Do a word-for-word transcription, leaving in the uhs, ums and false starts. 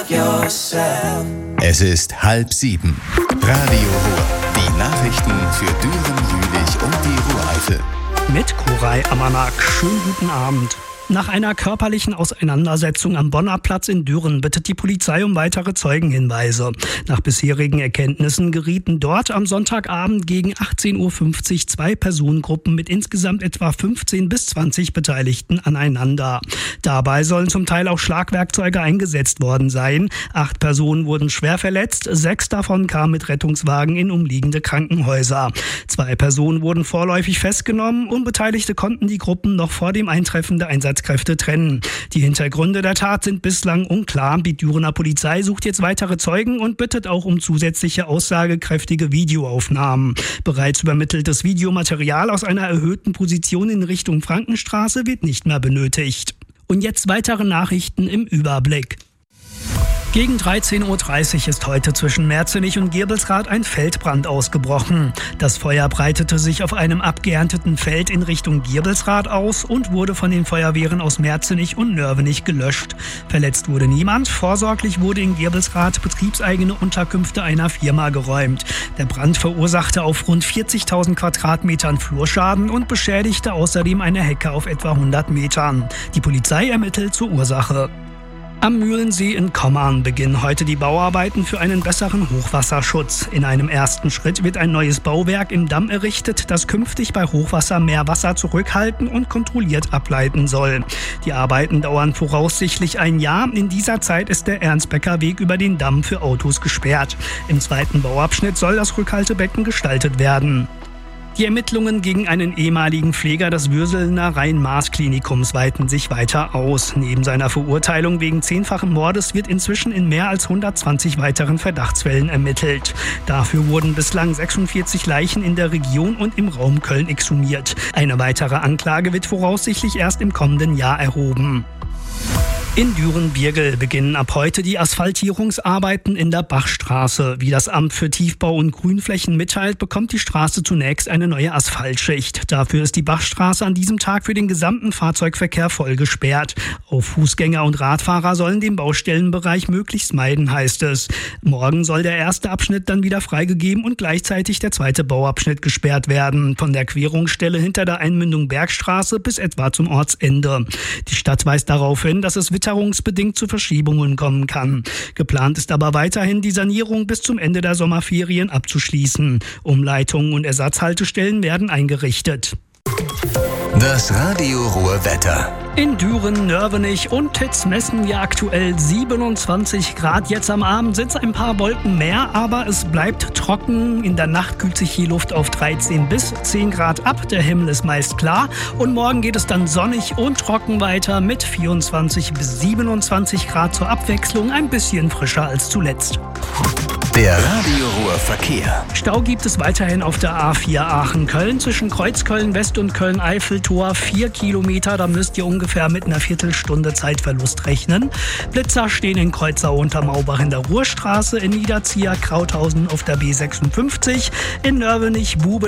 love yourself. Es ist halb sieben. Radio Ruhr. Die Nachrichten für Düren, Jülich und die Ruhreifel. Mit Koray Amanak. Schönen guten Abend. Nach einer körperlichen Auseinandersetzung am Bonner Platz in Düren bittet die Polizei um weitere Zeugenhinweise. Nach bisherigen Erkenntnissen gerieten dort am Sonntagabend gegen achtzehn Uhr fünfzig zwei Personengruppen mit insgesamt etwa fünfzehn bis zwanzig Beteiligten aneinander. Dabei sollen zum Teil auch Schlagwerkzeuge eingesetzt worden sein. Acht Personen wurden schwer verletzt, sechs davon kamen mit Rettungswagen in umliegende Krankenhäuser. Zwei Personen wurden vorläufig festgenommen, Unbeteiligte konnten die Gruppen noch vor dem Eintreffen der Einsatzkräfte trennen. Die Hintergründe der Tat sind bislang unklar. Die Dürener Polizei sucht jetzt weitere Zeugen und bittet auch um zusätzliche aussagekräftige Videoaufnahmen. Bereits übermitteltes Videomaterial aus einer erhöhten Position in Richtung Frankenstraße wird nicht mehr benötigt. Und jetzt weitere Nachrichten im Überblick. Gegen dreizehn Uhr dreißig ist heute zwischen Merzenich und Girbelsrath ein Feldbrand ausgebrochen. Das Feuer breitete sich auf einem abgeernteten Feld in Richtung Girbelsrath aus und wurde von den Feuerwehren aus Merzenich und Nörvenich gelöscht. Verletzt wurde niemand. Vorsorglich wurde in Girbelsrath betriebseigene Unterkünfte einer Firma geräumt. Der Brand verursachte auf rund vierzigtausend Quadratmetern Flurschaden und beschädigte außerdem eine Hecke auf etwa hundert Metern. Die Polizei ermittelt zur Ursache. Am Mühlensee in Kommern beginnen heute die Bauarbeiten für einen besseren Hochwasserschutz. In einem ersten Schritt wird ein neues Bauwerk im Damm errichtet, das künftig bei Hochwasser mehr Wasser zurückhalten und kontrolliert ableiten soll. Die Arbeiten dauern voraussichtlich ein Jahr. In dieser Zeit ist der Ernstbecker-Weg über den Damm für Autos gesperrt. Im zweiten Bauabschnitt soll das Rückhaltebecken gestaltet werden. Die Ermittlungen gegen einen ehemaligen Pfleger des Würselener Rhein-Maas-Klinikums weiten sich weiter aus. Neben seiner Verurteilung wegen zehnfachen Mordes wird inzwischen in mehr als hundertzwanzig weiteren Verdachtsfällen ermittelt. Dafür wurden bislang sechsundvierzig Leichen in der Region und im Raum Köln exhumiert. Eine weitere Anklage wird voraussichtlich erst im kommenden Jahr erhoben. In Düren-Birgel beginnen ab heute die Asphaltierungsarbeiten in der Bachstraße. Wie das Amt für Tiefbau und Grünflächen mitteilt, bekommt die Straße zunächst eine neue Asphaltschicht. Dafür ist die Bachstraße an diesem Tag für den gesamten Fahrzeugverkehr voll gesperrt. Auch Fußgänger und Radfahrer sollen den Baustellenbereich möglichst meiden, heißt es. Morgen soll der erste Abschnitt dann wieder freigegeben und gleichzeitig der zweite Bauabschnitt gesperrt werden. Von der Querungsstelle hinter der Einmündung Bergstraße bis etwa zum Ortsende. Die Stadt weist darauf hin, dass es witterungsbedingt zu Verschiebungen kommen kann. Geplant ist aber weiterhin, die Sanierung bis zum Ende der Sommerferien abzuschließen. Umleitungen und Ersatzhaltestellen werden eingerichtet. Das Radio Ruhr Wetter. In Düren, Nörvenich und Titz messen wir aktuell siebenundzwanzig Grad. Jetzt am Abend sind es ein paar Wolken mehr, aber es bleibt trocken. In der Nacht kühlt sich die Luft auf dreizehn bis zehn Grad ab. Der Himmel ist meist klar. Und morgen geht es dann sonnig und trocken weiter mit vierundzwanzig bis siebenundzwanzig Grad zur Abwechslung. Ein bisschen frischer als zuletzt. Der Radio Ruhr Verkehr. Stau gibt es weiterhin auf der A vier Aachen-Köln zwischen Kreuzköln West und Köln-Eiffeltor. Vier Kilometer, da müsst ihr ungefähr mit einer Viertelstunde Zeitverlust rechnen. Blitzer stehen in Kreuzau unter Maubach in der Ruhrstraße, in Niederzieher Krauthausen auf der B sechsundfünfzig, in Nörvenich Bube